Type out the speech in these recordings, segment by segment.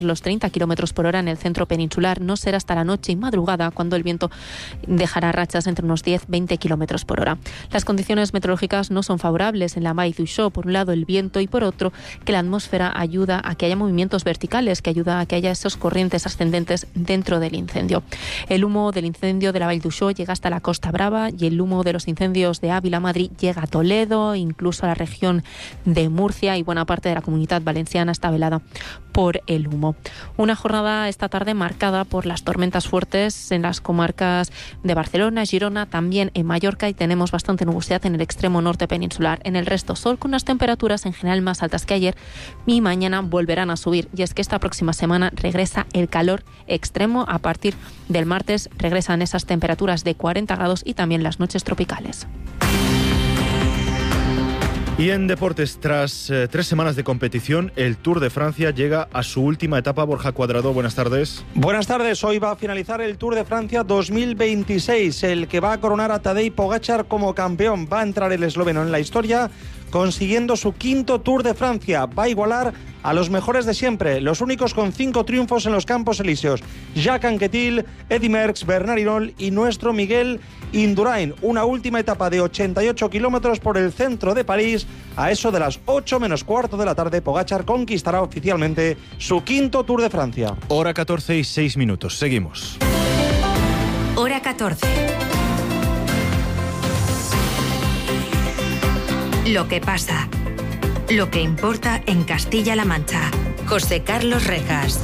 los 30 kilómetros por hora en el centro peninsular. No será hasta la noche y madrugada cuando el viento dejará rachas entre unos 10-20 kilómetros por hora. Las condiciones meteorológicas no son favorables en la Vall d'Uixó. Por un lado el viento y por otro que la atmósfera ayuda a que haya movimientos verticales, que ayuda a que haya esos corrientes ascendentes dentro del incendio. El humo del incendio de la Vall d'Uixó llega hasta la Costa Brava y el humo de los incendios de Ávila, Madrid, llega a Toledo, incluso a la región de Murcia, y buena parte de la Comunidad Valenciana está velada por el humo. Una jornada esta tarde marcada por las tormentas fuertes en las comarcas de Barcelona, Girona, también en Mallorca, y tenemos bastante nubosidad en el extremo norte peninsular. En el resto, sol con unas temperaturas en general más altas que ayer, y mañana volverán a subir. Y es que esta próxima semana regresa el calor extremo. A partir del martes regresan esas temperaturas de 40 grados y también las noches tropicales. Y en deportes, tras 3 semanas de competición, el Tour de Francia llega a su última etapa. Borja Cuadrado, buenas tardes. Buenas tardes. Hoy va a finalizar el Tour de Francia 2026, el que va a coronar a Tadej Pogačar como campeón. Va a entrar el esloveno en la historia, consiguiendo su 5º Tour de Francia. Va a igualar a los mejores de siempre, los únicos con 5 triunfos en los Campos Elíseos: Jacques Anquetil, Eddy Merckx, Bernard Hinault y nuestro Miguel Indurain. Una última etapa de 88 kilómetros por el centro de París. A eso de las 8 menos cuarto de la tarde, Pogačar conquistará oficialmente su 5º Tour de Francia. Hora 14 y 6 minutos. Seguimos. Hora 14. Lo que pasa. Lo que importa en Castilla-La Mancha. José Carlos Rejas.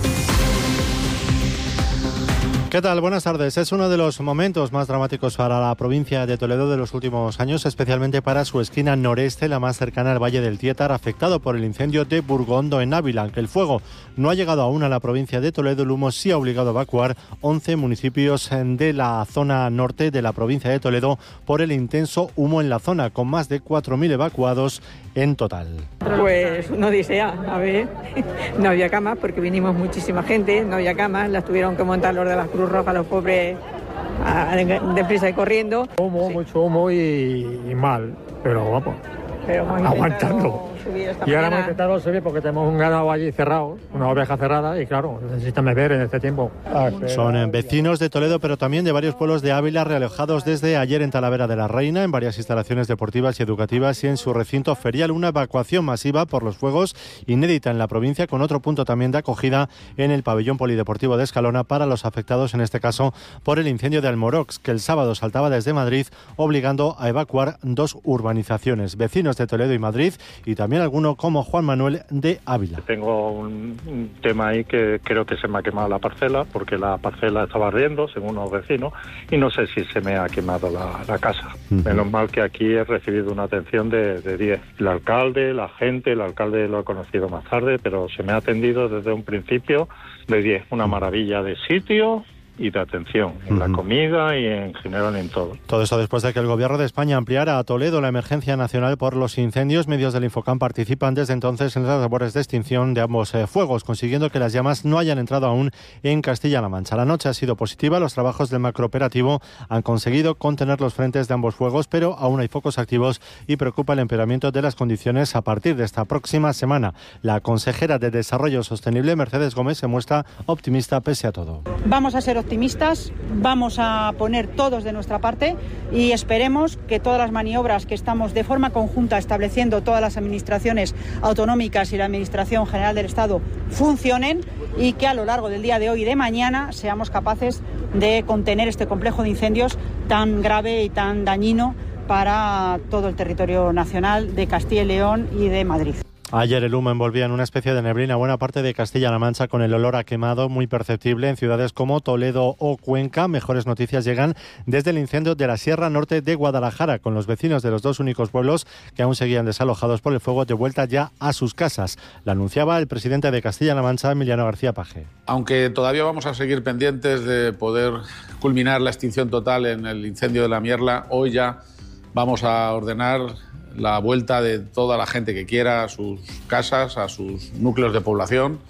¿Qué tal? Buenas tardes. Es uno de los momentos más dramáticos para la provincia de Toledo de los últimos años, especialmente para su esquina noreste, la más cercana al Valle del Tietar, afectado por el incendio de Burgondo en Ávila. Aunque el fuego no ha llegado aún a la provincia de Toledo, el humo sí ha obligado a evacuar 11 municipios de la zona norte de la provincia de Toledo por el intenso humo en la zona, con más de 4.000 evacuados en total. Pues una odisea, a ver, no había camas porque vinimos muchísima gente, no había camas, las tuvieron que montar los de la Cruz Roja, los pobres, deprisa y corriendo. Humo, mucho humo y mal, pero vamos, aguantando. Y ahora hemos intentado subir porque tenemos un ganado allí cerrado, una oveja cerrada, y claro, necesitan beber en este tiempo. Son vecinos de Toledo, pero también de varios pueblos de Ávila, realojados desde ayer en Talavera de la Reina, en varias instalaciones deportivas y educativas y en su recinto ferial. Una evacuación masiva por los fuegos inédita en la provincia, con otro punto también de acogida en el pabellón polideportivo de Escalona para los afectados, en este caso por el incendio de Almorox, que el sábado saltaba desde Madrid, obligando a evacuar 2 urbanizaciones. Vecinos de Toledo y Madrid, y también alguno como Juan Manuel de Ávila. Tengo un tema ahí que creo que se me ha quemado la parcela, porque la parcela estaba ardiendo, según los vecinos, y no sé si se me ha quemado la casa. Menos mal que aquí he recibido una atención de 10. El alcalde lo he conocido más tarde, pero se me ha atendido desde un principio de 10. Una maravilla de sitio y de atención en la comida y en general en todo. Todo esto después de que el Gobierno de España ampliara a Toledo la emergencia nacional por los incendios. Medios del Infocam participan desde entonces en las labores de extinción de ambos fuegos, consiguiendo que las llamas no hayan entrado aún en Castilla-La Mancha. La noche ha sido positiva. Los trabajos del macrooperativo han conseguido contener los frentes de ambos fuegos, pero aún hay focos activos y preocupa el empeoramiento de las condiciones a partir de esta próxima semana. La consejera de Desarrollo Sostenible, Mercedes Gómez, se muestra optimista pese a todo. Vamos a ser optimistas, vamos a poner todos de nuestra parte y esperemos que todas las maniobras que estamos de forma conjunta estableciendo todas las administraciones autonómicas y la Administración General del Estado funcionen y que a lo largo del día de hoy y de mañana seamos capaces de contener este complejo de incendios tan grave y tan dañino para todo el territorio nacional de Castilla y León y de Madrid. Ayer el humo envolvía en una especie de neblina buena parte de Castilla-La Mancha, con el olor a quemado muy perceptible en ciudades como Toledo o Cuenca. Mejores noticias llegan desde el incendio de la Sierra Norte de Guadalajara, con los vecinos de los 2 únicos pueblos que aún seguían desalojados por el fuego de vuelta ya a sus casas. Lo anunciaba el presidente de Castilla-La Mancha, Emiliano García Paje. Aunque todavía vamos a seguir pendientes de poder culminar la extinción total en el incendio de la Mierla, hoy ya vamos a ordenar la vuelta de toda la gente que quiera a sus casas, a sus núcleos de población,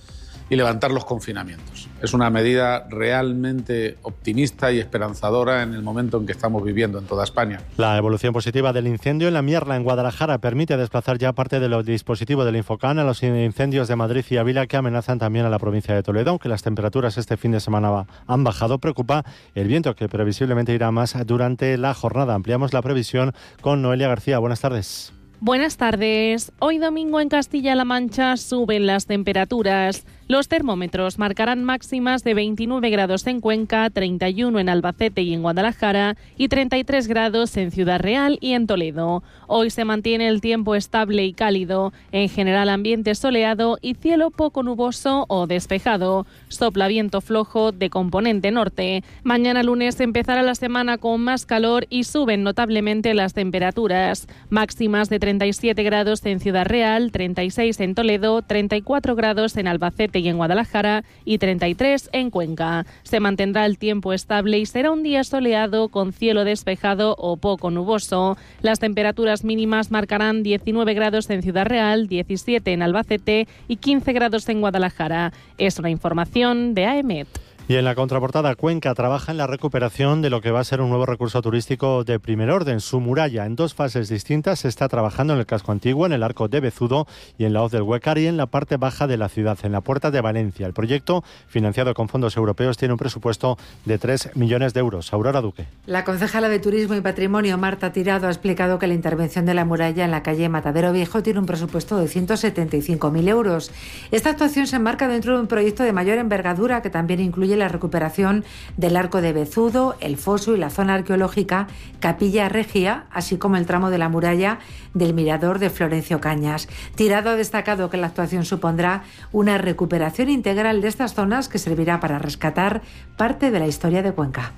y levantar los confinamientos. Es una medida realmente optimista y esperanzadora en el momento en que estamos viviendo en toda España. La evolución positiva del incendio en la Mierla, en Guadalajara, permite desplazar ya parte de los dispositivos del Infocam a los incendios de Madrid y Ávila, que amenazan también a la provincia de Toledo. Aunque las temperaturas este fin de semana han bajado, preocupa el viento, que previsiblemente irá más durante la jornada. Ampliamos la previsión con Noelia García. Buenas tardes. Buenas tardes. Hoy domingo en Castilla-La Mancha suben las temperaturas. Los termómetros marcarán máximas de 29 grados en Cuenca, 31 en Albacete y en Guadalajara y 33 grados en Ciudad Real y en Toledo. Hoy se mantiene el tiempo estable y cálido, en general ambiente soleado y cielo poco nuboso o despejado. Sopla viento flojo de componente norte. Mañana lunes empezará la semana con más calor y suben notablemente las temperaturas. Máximas de 37 grados en Ciudad Real, 36 en Toledo, 34 grados en Albacete y en Guadalajara y 33 en Cuenca. Se mantendrá el tiempo estable y será un día soleado con cielo despejado o poco nuboso. Las temperaturas mínimas marcarán 19 grados en Ciudad Real, 17 en Albacete y 15 grados en Guadalajara. Es una información de AEMET. Y en la contraportada, Cuenca trabaja en la recuperación de lo que va a ser un nuevo recurso turístico de primer orden, su muralla. En dos fases distintas se está trabajando en el casco antiguo, en el arco de Bezudo y en la hoz del Huécar, y en la parte baja de la ciudad, en la Puerta de Valencia. El proyecto, financiado con fondos europeos, tiene un presupuesto de 3 millones de euros. Aurora Duque. La concejala de Turismo y Patrimonio, Marta Tirado, ha explicado que la intervención de la muralla en la calle Matadero Viejo tiene un presupuesto de 175.000 euros. Esta actuación se enmarca dentro de un proyecto de mayor envergadura que también incluye la recuperación del arco de Bezudo, el foso y la zona arqueológica Capilla Regia, así como el tramo de la muralla del mirador de Florencio Cañas. Tirado ha destacado que la actuación supondrá una recuperación integral de estas zonas que servirá para rescatar parte de la historia de Cuenca.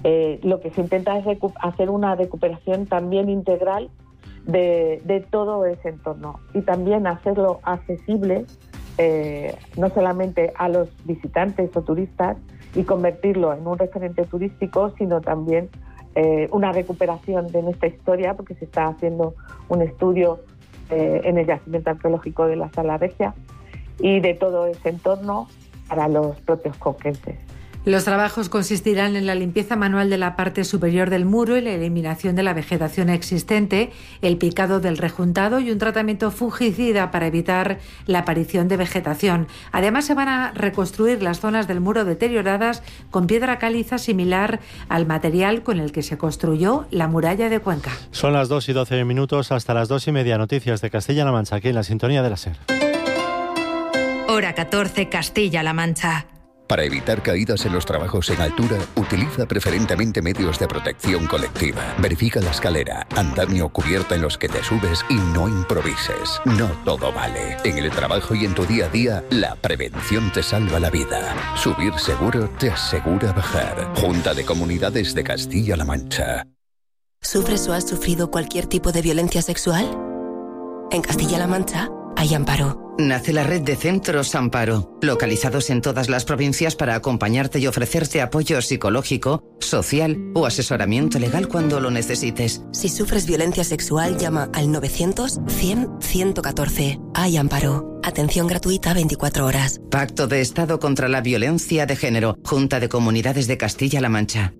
Lo que se intenta es hacer una recuperación también integral de todo ese entorno y también hacerlo accesible no solamente a los visitantes o turistas y convertirlo en un referente turístico, sino también una recuperación de nuestra historia, porque se está haciendo un estudio en el yacimiento arqueológico de la Sala Regia y de todo ese entorno para los propios conquenses. Los trabajos consistirán en la limpieza manual de la parte superior del muro y la eliminación de la vegetación existente, el picado del rejuntado y un tratamiento fungicida para evitar la aparición de vegetación. Además, se van a reconstruir las zonas del muro deterioradas con piedra caliza similar al material con el que se construyó la muralla de Cuenca. Son las 2:12, hasta las 2:30. Noticias de Castilla-La Mancha, aquí en la sintonía de la SER. Hora 14, Castilla-La Mancha. Para evitar caídas en los trabajos en altura, utiliza preferentemente medios de protección colectiva. Verifica la escalera, andamio o cubierta en los que te subes y no improvises. No todo vale. En el trabajo y en tu día a día, la prevención te salva la vida. Subir seguro te asegura bajar. Junta de Comunidades de Castilla-La Mancha. ¿Sufres o has sufrido cualquier tipo de violencia sexual? En Castilla-La Mancha hay Amparo. Nace la red de centros Amparo, localizados en todas las provincias para acompañarte y ofrecerte apoyo psicológico, social o asesoramiento legal cuando lo necesites. Si sufres violencia sexual, llama al 900-100-114. Hay Amparo. Atención gratuita 24 horas. Pacto de Estado contra la Violencia de Género. Junta de Comunidades de Castilla-La Mancha.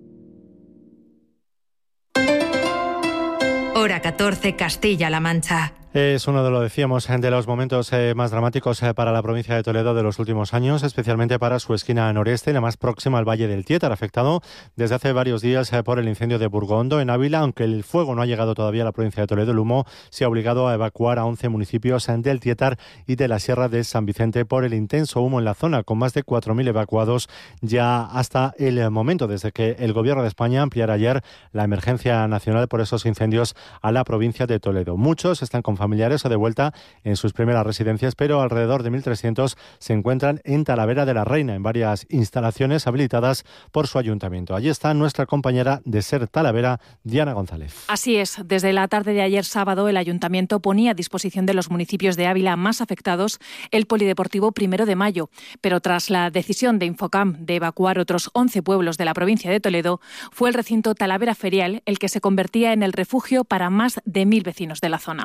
Hora 14, Castilla-La Mancha. Es uno de los momentos más dramáticos para la provincia de Toledo de los últimos años, especialmente para su esquina noreste, la más próxima al Valle del Tietar, afectado desde hace varios días por el incendio de Burgondo en Ávila. Aunque el fuego no ha llegado todavía a la provincia de Toledo, el humo se ha obligado a evacuar a 11 municipios del Tietar y de la Sierra de San Vicente por el intenso humo en la zona, con más de 4.000 evacuados ya hasta el momento, desde que el Gobierno de España ampliara ayer la emergencia nacional por esos incendios a la provincia de Toledo. Muchos están con familiares o de vuelta en sus primeras residencias, pero alrededor de 1.300 se encuentran en Talavera de la Reina, en varias instalaciones habilitadas por su ayuntamiento. Allí está nuestra compañera de SER Talavera, Diana González. Así es, desde la tarde de ayer sábado el ayuntamiento ponía a disposición de los municipios de Ávila más afectados el polideportivo 1 de Mayo, pero tras la decisión de Infocam de evacuar otros 11 pueblos de la provincia de Toledo, fue el recinto Talavera Ferial el que se convertía en el refugio para más de 1.000 vecinos de la zona.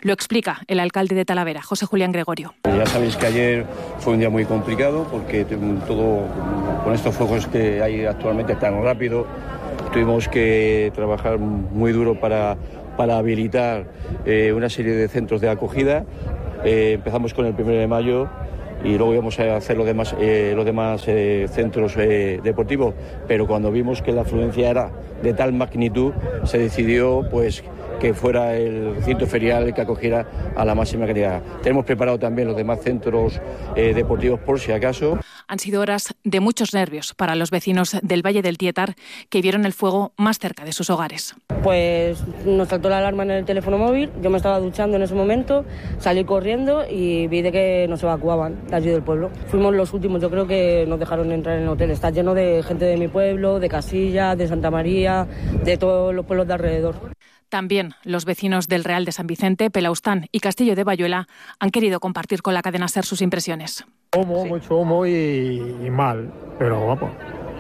Lo explica el alcalde de Talavera, José Julián Gregorio. Ya sabéis que ayer fue un día muy complicado porque todo, con estos fuegos que hay actualmente tan rápido, tuvimos que trabajar muy duro para habilitar una serie de centros de acogida. Empezamos con el 1 de mayo y luego íbamos a hacer los demás centros deportivos, pero cuando vimos que la afluencia era de tal magnitud, se decidió pues que fuera el recinto ferial el que acogiera a la máxima cantidad. Tenemos preparado también los demás centros deportivos por si acaso. Han sido horas de muchos nervios para los vecinos del Valle del Tietar, que vieron el fuego más cerca de sus hogares. Pues nos saltó la alarma en el teléfono móvil, yo me estaba duchando en ese momento, salí corriendo y vi de que nos evacuaban de allí del pueblo. Fuimos los últimos, yo creo que nos dejaron entrar en el hotel. Está lleno de gente de mi pueblo, de Casilla, de Santa María, de todos los pueblos de alrededor. También los vecinos del Real de San Vicente, Pelaustán y Castillo de Bayuela han querido compartir con la cadena SER sus impresiones. Mucho humo y mal, pero vamos,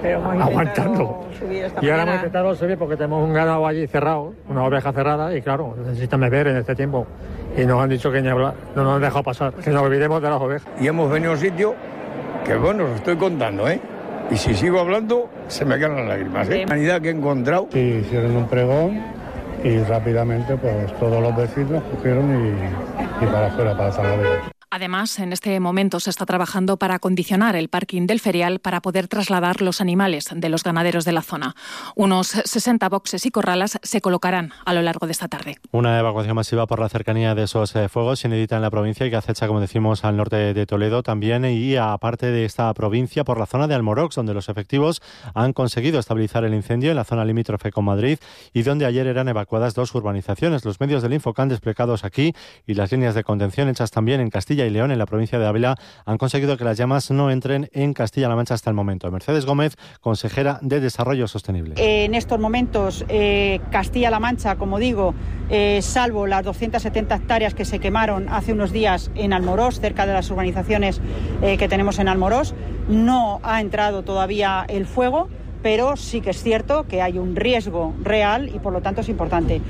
aguantando. Y ahora hemos intentado subir porque tenemos un ganado allí cerrado, una oveja cerrada, y claro, necesitan beber en este tiempo. Y nos han dicho que ni hablar, no nos han dejado pasar, que nos olvidemos de las ovejas. Y hemos venido a un sitio que, bueno, os estoy contando, y si sigo hablando, se me caen las lágrimas, La humanidad que he encontrado. Sí, hicieron un pregón y rápidamente pues todos los vecinos cogieron y para afuera, para Talavera. Además, en este momento se está trabajando para acondicionar el parking del ferial para poder trasladar los animales de los ganaderos de la zona. Unos 60 boxes y corralas se colocarán a lo largo de esta tarde. Una evacuación masiva por la cercanía de esos fuegos inédita en la provincia y que acecha, como decimos, al norte de Toledo también, y aparte de esta provincia, por la zona de Almorox, donde los efectivos han conseguido estabilizar el incendio en la zona limítrofe con Madrid y donde ayer eran evacuadas 2 urbanizaciones. Los medios del Infocam desplegados aquí y las líneas de contención hechas también en Castilla y León, en la provincia de Ávila, han conseguido que las llamas no entren en Castilla-La Mancha hasta el momento. Mercedes Gómez, consejera de Desarrollo Sostenible. En estos momentos, Castilla-La Mancha, como digo, salvo las 270 hectáreas que se quemaron hace unos días en Almorox, cerca de las urbanizaciones que tenemos en Almorox, no ha entrado todavía el fuego, pero sí que es cierto que hay un riesgo real y por lo tanto es importante.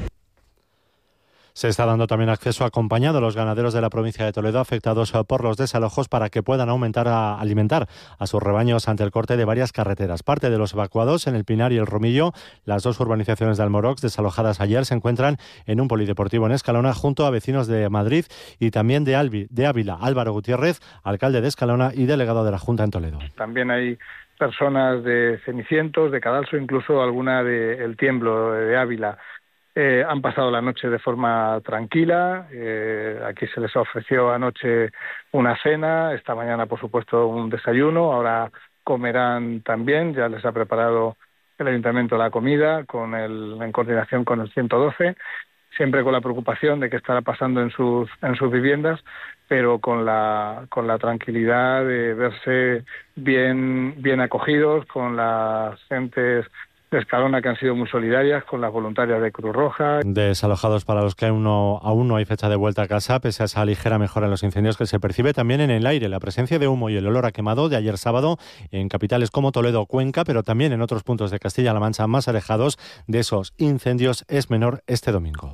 Se está dando también acceso acompañado a los ganaderos de la provincia de Toledo afectados por los desalojos para que puedan alimentar a sus rebaños ante el corte de varias carreteras. Parte de los evacuados en el Pinar y el Romillo, las 2 urbanizaciones de Almorox desalojadas ayer, se encuentran en un polideportivo en Escalona junto a vecinos de Madrid y también de Ávila. Álvaro Gutiérrez, alcalde de Escalona y delegado de la Junta en Toledo. También hay personas de Cenicientos, de Cadalso, incluso alguna de El Tiemblo, de Ávila. Han pasado la noche de forma tranquila. Aquí se les ofreció anoche una cena, esta mañana por supuesto un desayuno, ahora comerán también, ya les ha preparado el Ayuntamiento la comida en coordinación con el 112, siempre con la preocupación de qué estará pasando en sus viviendas, pero con la tranquilidad de verse bien acogidos, con las gentes de Escalona que han sido muy solidarias, con las voluntarias de Cruz Roja. Desalojados para los que aún no hay fecha de vuelta a casa, pese a esa ligera mejora en los incendios que se percibe también en el aire. La presencia de humo y el olor a quemado de ayer sábado en capitales como Toledo o Cuenca, pero también en otros puntos de Castilla-La Mancha más alejados de esos incendios, es menor este domingo.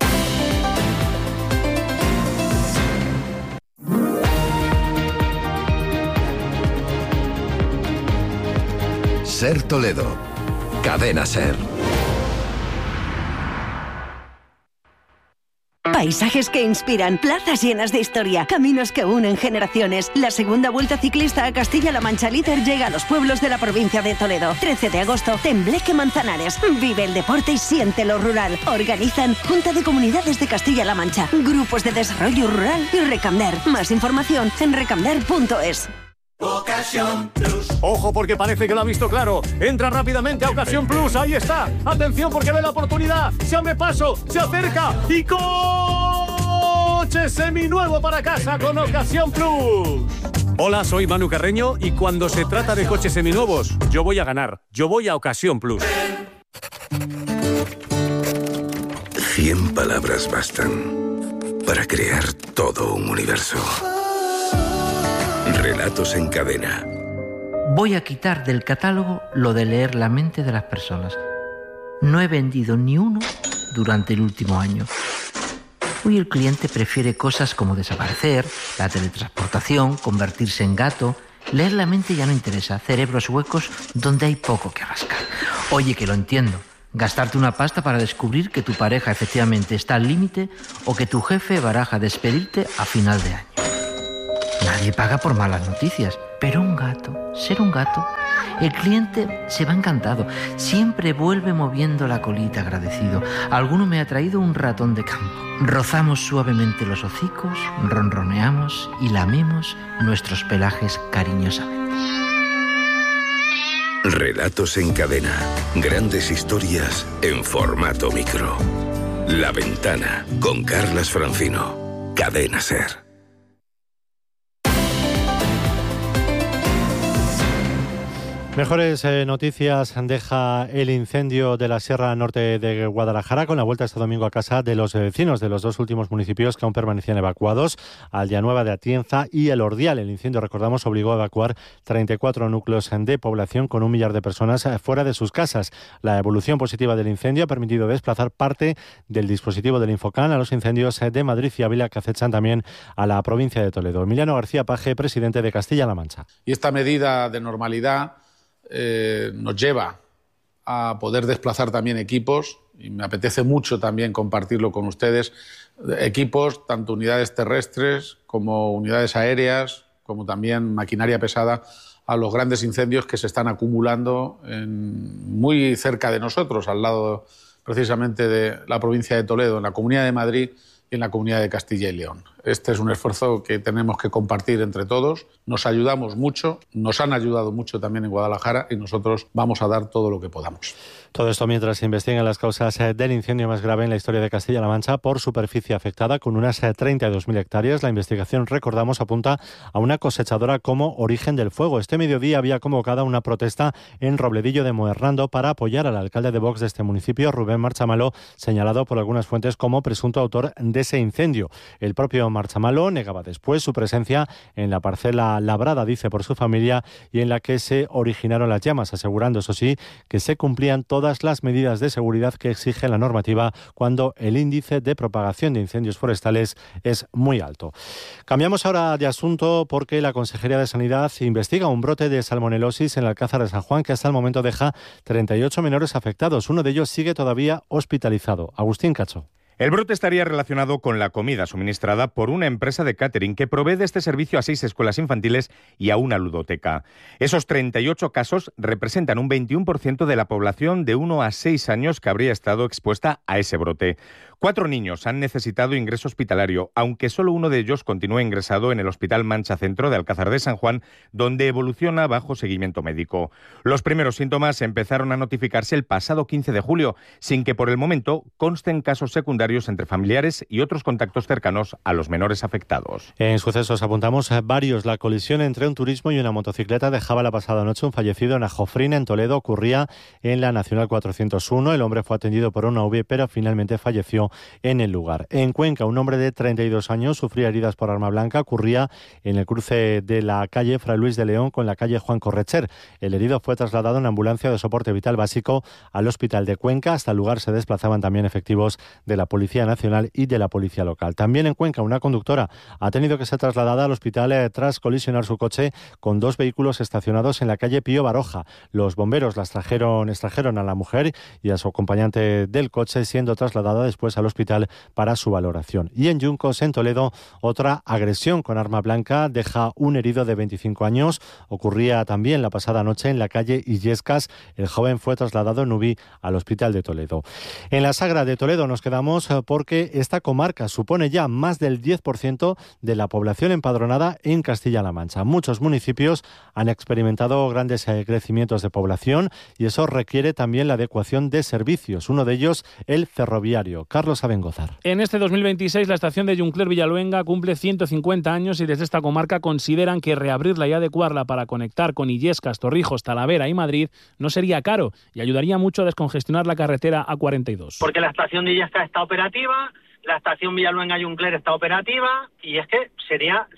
SER Toledo. Cadena SER. Paisajes que inspiran, plazas llenas de historia, caminos que unen generaciones. La segunda vuelta ciclista a Castilla-La Mancha Líder llega a los pueblos de la provincia de Toledo. 13 de agosto, Tembleque Manzanares. Vive el deporte y siente lo rural. Organizan Junta de Comunidades de Castilla-La Mancha, Grupos de Desarrollo Rural y Recamder. Más información en recamder.es. Ocasión Plus. Ojo, porque parece que lo ha visto claro. Entra rápidamente a Ocasión Plus. Ahí está. Atención, porque ve la oportunidad. Se abre paso, se acerca y coche seminuevo para casa con Ocasión Plus. Hola, soy Manu Carreño y cuando se trata de coches seminuevos, yo voy a ganar. Yo voy a Ocasión Plus. 100 palabras bastan para crear todo un universo. Relatos en cadena. Voy a quitar del catálogo lo de leer la mente de las personas. No he vendido ni uno durante el último año. Hoy el cliente prefiere cosas como desaparecer, la teletransportación, convertirse en gato. Leer la mente ya no interesa, cerebros huecos donde hay poco que rascar. Oye, que lo entiendo. Gastarte una pasta para descubrir que tu pareja efectivamente está al límite o que tu jefe baraja despedirte a final de año. Nadie paga por malas noticias, pero un gato, ser un gato, el cliente se va encantado. Siempre vuelve moviendo la colita agradecido. Alguno me ha traído un ratón de campo. Rozamos suavemente los hocicos, ronroneamos y lamemos nuestros pelajes cariñosamente. Relatos en cadena. Grandes historias en formato micro. La Ventana, con Carlas Francino. Cadena SER. Mejores noticias deja el incendio de la Sierra Norte de Guadalajara con la vuelta este domingo a casa de los vecinos de los dos últimos municipios que aún permanecían evacuados, Aldeanueva de Atienza y El Ordial. El incendio, recordamos, obligó a evacuar 34 núcleos de población con 1 millar de personas fuera de sus casas. La evolución positiva del incendio ha permitido desplazar parte del dispositivo del Infocam a los incendios de Madrid y Ávila que acechan también a la provincia de Toledo. Emiliano García Paje, presidente de Castilla-La Mancha. Y esta medida de normalidad nos lleva a poder desplazar también equipos, y me apetece mucho también compartirlo con ustedes, equipos, tanto unidades terrestres como unidades aéreas, como también maquinaria pesada, a los grandes incendios que se están acumulando muy cerca de nosotros, al lado precisamente de la provincia de Toledo, en la Comunidad de Madrid y en la Comunidad de Castilla y León. Este es un esfuerzo que tenemos que compartir entre todos. Nos ayudamos mucho, nos han ayudado mucho también en Guadalajara y nosotros vamos a dar todo lo que podamos. Todo esto mientras se investigan las causas del incendio más grave en la historia de Castilla-La Mancha por superficie afectada, con unas 32.000 hectáreas. La investigación, recordamos, apunta a una cosechadora como origen del fuego. Este mediodía había convocado una protesta en Robledillo de Moerrando para apoyar al alcalde de Vox de este municipio, Rubén Marchamalo, señalado por algunas fuentes como presunto autor de ese incendio. El propio Marchamalo negaba después su presencia en la parcela labrada, dice, por su familia y en la que se originaron las llamas, asegurando, eso sí, que se cumplían todas las medidas de seguridad que exige la normativa cuando el índice de propagación de incendios forestales es muy alto. Cambiamos ahora de asunto porque la Consejería de Sanidad investiga un brote de salmonelosis en el Alcázar de San Juan que hasta el momento deja 38 menores afectados. Uno de ellos sigue todavía hospitalizado. Agustín Cacho. El brote estaría relacionado con la comida suministrada por una empresa de catering que provee de este servicio a 6 escuelas infantiles y a una ludoteca. Esos 38 casos representan un 21% de la población de 1 a 6 años que habría estado expuesta a ese brote. 4 niños han necesitado ingreso hospitalario, aunque solo uno de ellos continúa ingresado en el Hospital Mancha Centro de Alcázar de San Juan, donde evoluciona bajo seguimiento médico. Los primeros síntomas empezaron a notificarse el pasado 15 de julio, sin que por el momento consten casos secundarios entre familiares y otros contactos cercanos a los menores afectados. En sucesos apuntamos varios. La colisión entre un turismo y una motocicleta dejaba la pasada noche un fallecido en Ajofrín, en Toledo. Ocurría en la Nacional 401. El hombre fue atendido por una UV, pero finalmente falleció en el lugar. En Cuenca, un hombre de 32 años sufría heridas por arma blanca. Ocurría en el cruce de la calle Fray Luis de León con la calle Juan Correcher. El herido fue trasladado en ambulancia de soporte vital básico al hospital de Cuenca. Hasta el lugar se desplazaban también efectivos de la Policía Nacional y de la Policía Local. También en Cuenca, una conductora ha tenido que ser trasladada al hospital tras colisionar su coche con 2 vehículos estacionados en la calle Pío Baroja. Los bomberos extrajeron a la mujer y a su acompañante del coche, siendo trasladada después al hospital para su valoración. Y en Yuncos, en Toledo, otra agresión con arma blanca deja un herido de 25 años. Ocurría también la pasada noche en la calle Illescas. El joven fue trasladado en UBI al hospital de Toledo. En la Sagra de Toledo nos quedamos porque esta comarca supone ya más del 10% de la población empadronada en Castilla-La Mancha. Muchos municipios han experimentado grandes crecimientos de población y eso requiere también la adecuación de servicios. Uno de ellos, el ferroviario. Carlos Abengozar. En este 2026 la estación de Juncler Villaluenga cumple 150 años y desde esta comarca consideran que reabrirla y adecuarla para conectar con Illescas, Torrijos, Talavera y Madrid no sería caro y ayudaría mucho a descongestionar la carretera A42. Porque la estación de Illescas está operativa, la estación Villaluenga-Juncler está operativa y es que sería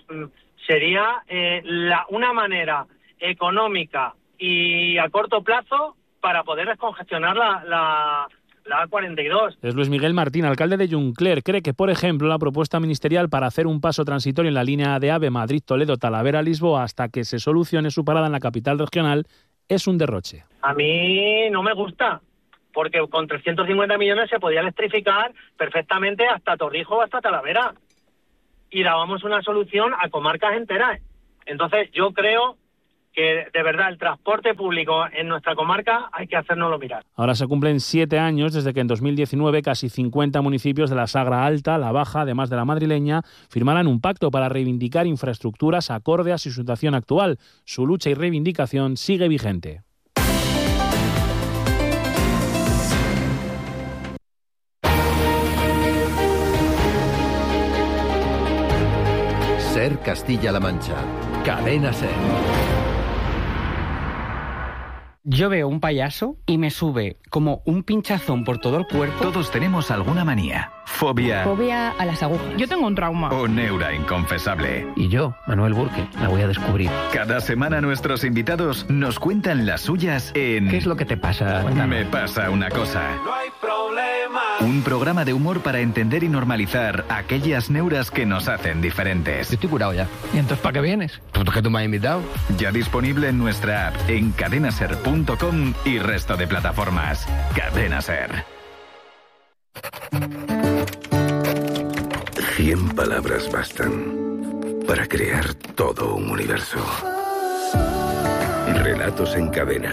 una manera económica y a corto plazo para poder descongestionar la A42. Es Luis Miguel Martín, alcalde de Juncler. Cree que, por ejemplo, la propuesta ministerial para hacer un paso transitorio en la línea de AVE Madrid-Toledo-Talavera-Lisboa hasta que se solucione su parada en la capital regional es un derroche. A mí no me gusta, porque con 350 millones se podía electrificar perfectamente hasta Torrijos o hasta Talavera y dábamos una solución a comarcas enteras. Entonces yo creo que de verdad el transporte público en nuestra comarca hay que hacérnoslo mirar. Ahora se cumplen 7 años desde que en 2019 casi 50 municipios de la Sagra Alta, la Baja, además de la madrileña, firmaran un pacto para reivindicar infraestructuras acorde a su situación actual. Su lucha y reivindicación sigue vigente. SER Castilla-La Mancha. Cadena SER. Yo veo un payaso y me sube como un pinchazón por todo el cuerpo. Todos tenemos alguna manía. Fobia. Fobia a las agujas. Yo tengo un trauma. O neura inconfesable. Y yo, Manuel Burke, la voy a descubrir. Cada semana nuestros invitados nos cuentan las suyas en... ¿Qué es lo que te pasa? Cuéntame. Me pasa una cosa. No hay problema. Un programa de humor para entender y normalizar aquellas neuras que nos hacen diferentes. Yo estoy curado ya. ¿Y entonces para qué vienes? ¿Pues que tú me has invitado? Ya disponible en nuestra app, en cadenaser.com y resto de plataformas. Cadena Ser. 100 palabras bastan para crear todo un universo. Relatos en cadena.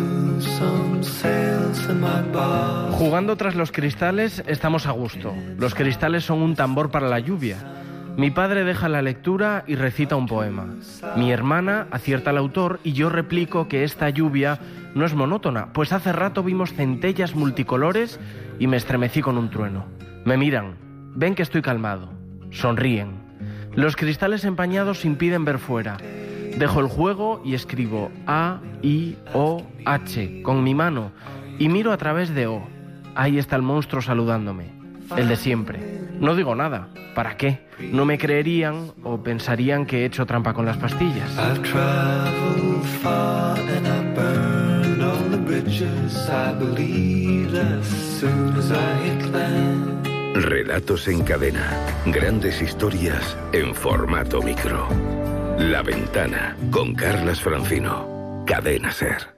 Jugando tras los cristales estamos a gusto. Los cristales son un tambor para la lluvia. Mi padre deja la lectura y recita un poema. Mi hermana acierta al autor y yo replico que esta lluvia no es monótona, pues hace rato vimos centellas multicolores y me estremecí con un trueno. Me miran, ven que estoy calmado, sonríen. Los cristales empañados impiden ver fuera. Dejo el juego y escribo A, I, O, H con mi mano y miro a través de O. Ahí está el monstruo saludándome, el de siempre. No digo nada, ¿para qué? No me creerían o pensarían que he hecho trampa con las pastillas. Relatos en cadena. Grandes historias en formato micro. La Ventana, con Carlas Francino. Cadena Ser.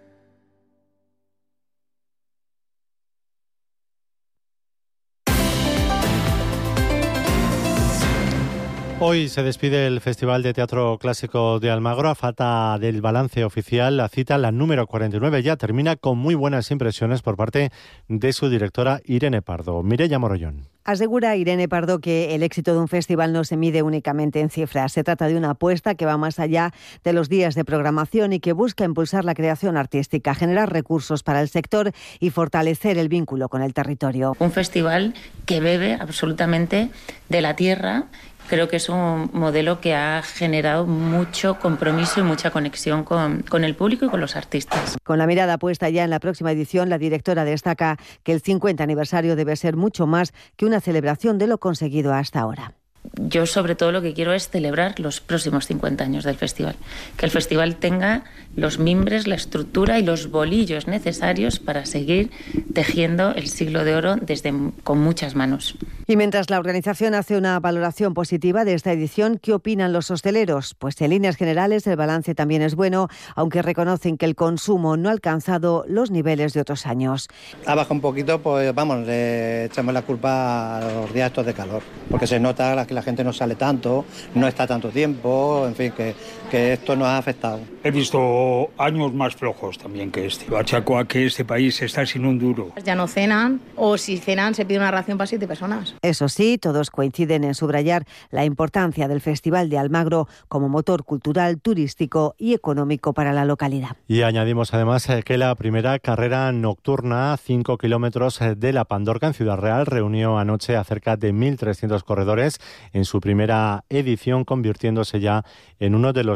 Hoy se despide el Festival de Teatro Clásico de Almagro. A falta del balance oficial, la cita, la número 49, ya termina con muy buenas impresiones por parte de su directora Irene Pardo. Mireia Morollón. Asegura Irene Pardo que el éxito de un festival no se mide únicamente en cifras. Se trata de una apuesta que va más allá de los días de programación y que busca impulsar la creación artística, generar recursos para el sector y fortalecer el vínculo con el territorio. Un festival que bebe absolutamente de la tierra. Creo que es un modelo que ha generado mucho compromiso y mucha conexión con el público y con los artistas. Con la mirada puesta ya en la próxima edición, la directora destaca que el 50 aniversario debe ser mucho más que una celebración de lo conseguido hasta ahora. Yo sobre todo lo que quiero es celebrar los próximos 50 años del festival. Que el festival tenga los mimbres, la estructura y los bolillos necesarios para seguir tejiendo el siglo de oro con muchas manos. Y mientras la organización hace una valoración positiva de esta edición, ¿qué opinan los hosteleros? Pues en líneas generales el balance también es bueno, aunque reconocen que el consumo no ha alcanzado los niveles de otros años. Ha bajado un poquito, pues vamos, le echamos la culpa a los días estos de calor, porque se nota que la gente no sale tanto, no está tanto tiempo, en fin, que esto nos ha afectado. He visto años más flojos también que este. Lo achaco a que este país está sin un duro. Ya no cenan, o si cenan se pide una ración para 7 personas. Eso sí, todos coinciden en subrayar la importancia del Festival de Almagro como motor cultural, turístico y económico para la localidad. Y añadimos además que la primera carrera nocturna a 5 kilómetros de La Pandorca en Ciudad Real reunió anoche a cerca de 1.300 corredores en su primera edición, convirtiéndose ya en uno de los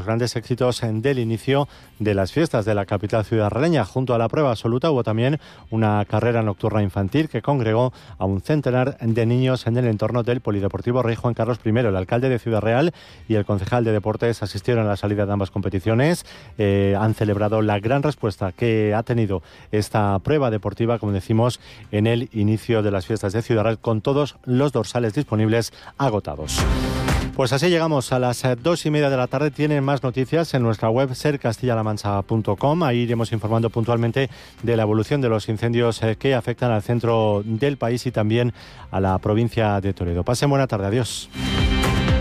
grandes éxitos del inicio de las fiestas de la capital ciudadraleña. Junto a la prueba absoluta hubo también una carrera nocturna infantil que congregó a un centenar de niños en el entorno del Polideportivo Rey Juan Carlos I. El alcalde de Ciudad Real y el concejal de Deportes asistieron a la salida de ambas competiciones. Han celebrado la gran respuesta que ha tenido esta prueba deportiva, como decimos, en el inicio de las fiestas de Ciudad Real, con todos los dorsales disponibles agotados. Pues así llegamos a las 2:30 de la tarde. Tienen más noticias en nuestra web sercastillalamancha.com. Ahí iremos informando puntualmente de la evolución de los incendios que afectan al centro del país y también a la provincia de Toledo. Pasen buena tarde. Adiós.